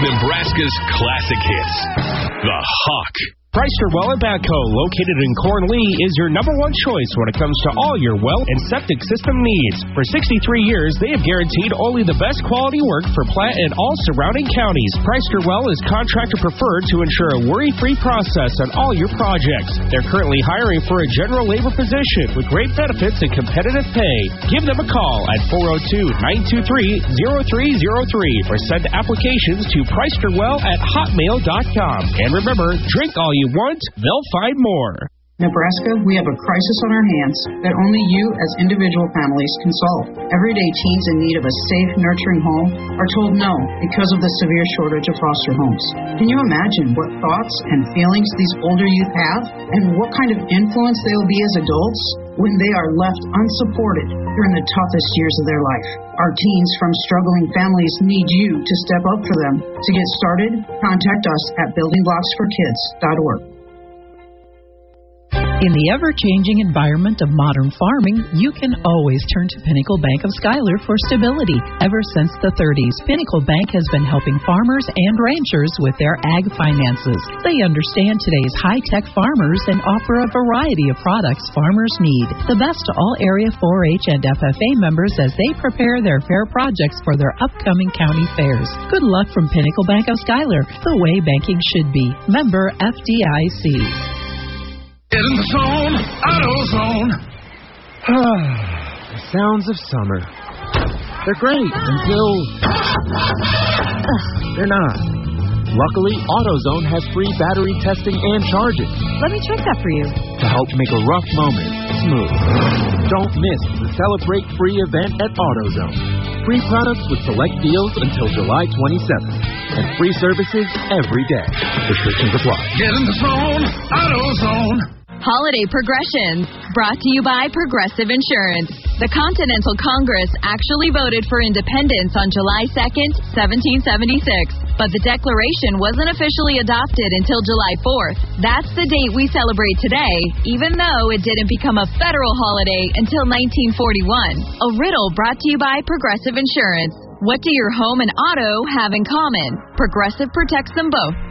Nebraska's classic hits. The Hawk. Preister Well and Backhoe, located in Corn Lee, is your number one choice when it comes to all your well and septic system needs. For 63 years, they have guaranteed only the best quality work for Platte and all surrounding counties. Preister Well is contractor preferred to ensure a worry-free process on all your projects. They're currently hiring for a general labor position with great benefits and competitive pay. Give them a call at 402-923-0303 or send applications to preisterwell@hotmail.com. And remember, drink all you want, they'll find more. Nebraska, we have a crisis on our hands that only you as individual families can solve. Everyday teens in need of a safe, nurturing home are told no because of the severe shortage of foster homes. Can you imagine what thoughts and feelings these older youth have and what kind of influence they will be as adults when they are left unsupported during the toughest years of their life? Our teens from struggling families need you to step up for them. To get started, contact us at buildingblocksforkids.org. In the ever-changing environment of modern farming, you can always turn to Pinnacle Bank of Schuyler for stability. Ever since the 30s, Pinnacle Bank has been helping farmers and ranchers with their ag finances. They understand today's high-tech farmers and offer a variety of products farmers need. The best to all Area 4-H and FFA members as they prepare their fair projects for their upcoming county fairs. Good luck from Pinnacle Bank of Schuyler, the way banking should be. Member FDIC. Get in the zone, AutoZone. The sounds of summer. They're great until they're not. Luckily, AutoZone has free battery testing and charging. Let me check that for you. To help make a rough moment smooth. Don't miss the Celebrate Free event at AutoZone. Free products with select deals until July 27th. And free services every day. Restrictions apply. Get in the zone, AutoZone. Holiday Progressions, brought to you by Progressive Insurance. The Continental Congress actually voted for independence on July 2nd, 1776, but the Declaration wasn't officially adopted until July 4th. That's the date we celebrate today, even though it didn't become a federal holiday until 1941. A riddle brought to you by Progressive Insurance. What do your home and auto have in common? Progressive protects them both.